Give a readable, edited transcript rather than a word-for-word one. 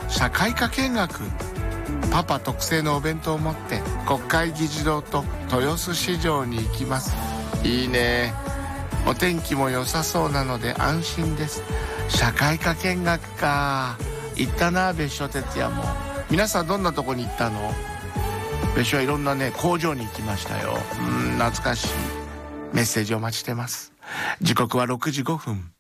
社会科見学。パパ特製のお弁当を持って国会議事堂と豊洲市場に行きます。いいね。お天気も良さそうなので安心です。社会科見学か。行ったな、別所哲也も。皆さんどんなとこに行ったの？別所はいろんなね、工場に行きましたよ。懐かしい。メッセージお待ちしてます。時刻は6時5分。